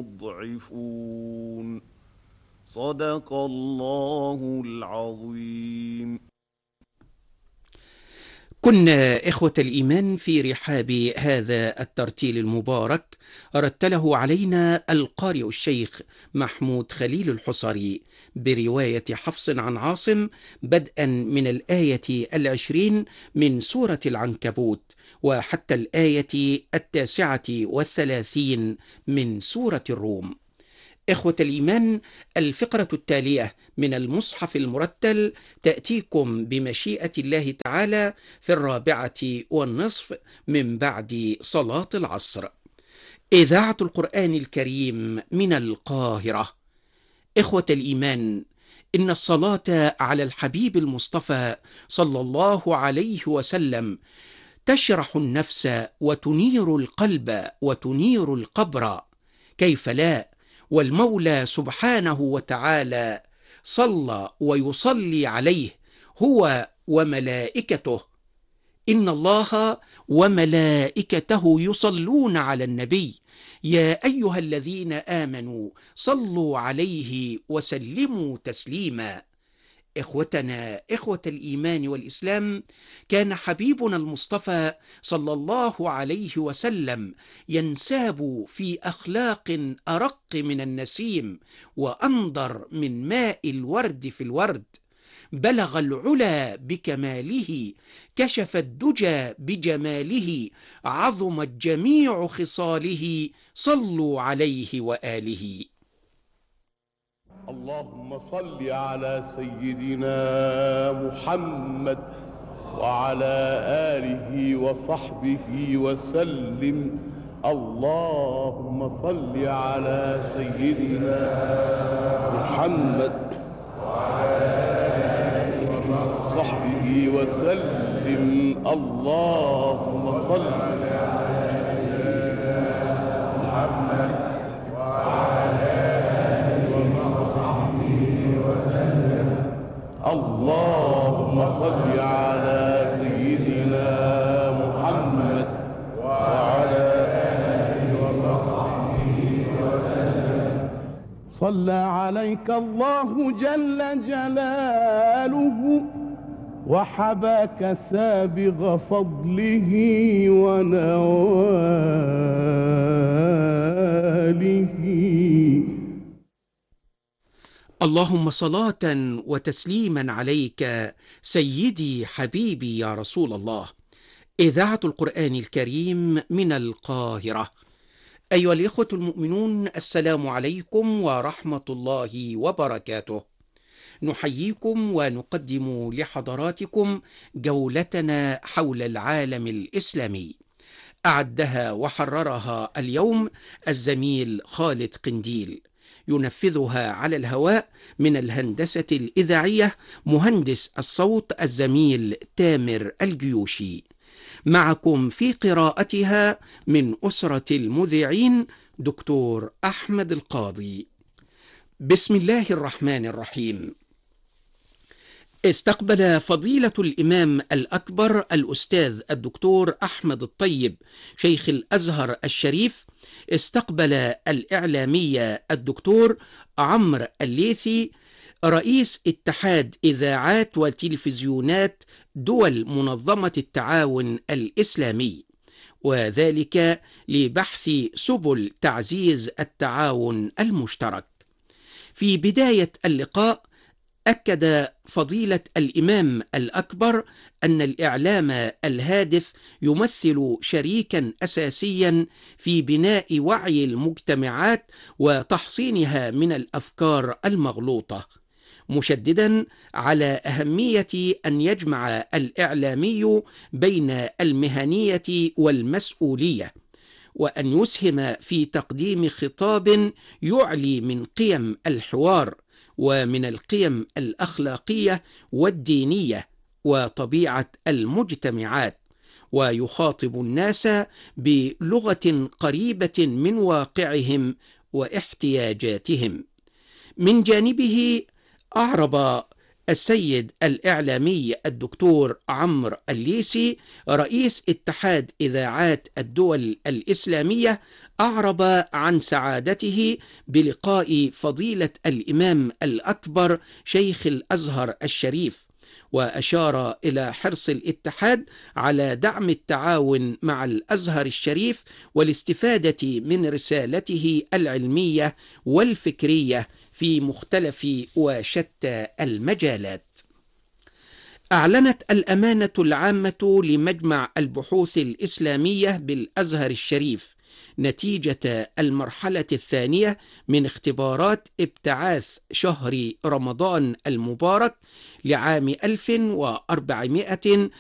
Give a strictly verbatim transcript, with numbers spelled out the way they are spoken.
مضعفون. صدق الله العظيم. كنا إخوة الإيمان في رحاب هذا الترتيل المبارك، رتله علينا القارئ الشيخ محمود خليل الحصري برواية حفص عن عاصم، بدءا من الآية العشرين من سورة العنكبوت وحتى الآية التاسعة والثلاثين من سورة الروم. إخوة الإيمان، الفقرة التالية من المصحف المرتل تأتيكم بمشيئة الله تعالى في الرابعة والنصف من بعد صلاة العصر. إذاعة القرآن الكريم من القاهرة. إخوة الإيمان، إن الصلاة على الحبيب المصطفى صلى الله عليه وسلم تشرح النفس وتنير القلب وتنير القبر، كيف لا؟ والمولى سبحانه وتعالى صلى ويصلي عليه هو وملائكته. إن الله وملائكته يصلون على النبي يا أيها الذين آمنوا صلوا عليه وسلموا تسليما. إخوتنا إخوة الإيمان والإسلام، كان حبيبنا المصطفى صلى الله عليه وسلم ينساب في أخلاق أرق من النسيم وأنضر من ماء الورد في الورد. بلغ العلا بكماله، كشف الدجى بجماله، عظمت جميع خصاله، صلوا عليه وآله. اللهم صل على سيدنا محمد وعلى آله وصحبه وسلم. اللهم صل على سيدنا محمد وعلى آله وصحبه وسلم. اللهم صل على سيدنا محمد وعلى اللهم صل على سيدنا محمد وعلى آله وصحبه وسلم. صلى عليك الله جل جلاله وحباك سابغ فضله ونواله. اللهم صلاة وتسليما عليك سيدي حبيبي يا رسول الله. إذاعة القرآن الكريم من القاهرة. أيها الإخوة المؤمنون، السلام عليكم ورحمة الله وبركاته. نحييكم ونقدم لحضراتكم جولتنا حول العالم الإسلامي، أعدها وحررها اليوم الزميل خالد قنديل، ينفذها على الهواء من الهندسة الإذاعية مهندس الصوت الزميل تامر الجيوشي. معكم في قراءتها من أسرة المذيعين دكتور أحمد القاضي. بسم الله الرحمن الرحيم. استقبل فضيلة الإمام الأكبر الأستاذ الدكتور أحمد الطيب شيخ الأزهر الشريف، استقبل الإعلامي الدكتور عمرو الليثي رئيس اتحاد إذاعات وتلفزيونات دول منظمة التعاون الإسلامي، وذلك لبحث سبل تعزيز التعاون المشترك. في بداية اللقاء أكد فضيلة الإمام الأكبر أن الإعلام الهادف يمثل شريكا أساسيا في بناء وعي المجتمعات وتحصينها من الأفكار المغلوطة، مشددا على أهمية أن يجمع الإعلامي بين المهنية والمسؤولية، وأن يسهم في تقديم خطاب يعلي من قيم الحوار ومن القيم الأخلاقية والدينية وطبيعة المجتمعات، ويخاطب الناس بلغة قريبة من واقعهم واحتياجاتهم. من جانبه أعرب السيد الإعلامي الدكتور عمرو الليثي رئيس اتحاد إذاعات الدول الإسلامية أعرب عن سعادته بلقاء فضيلة الإمام الأكبر شيخ الأزهر الشريف، وأشار إلى حرص الاتحاد على دعم التعاون مع الأزهر الشريف والاستفادة من رسالته العلمية والفكرية في مختلف وشتى المجالات. أعلنت الأمانة العامة لمجمع البحوث الإسلامية بالأزهر الشريف نتيجة المرحلة الثانية من اختبارات ابتعاث شهر رمضان المبارك لعام ألف وأربعمائة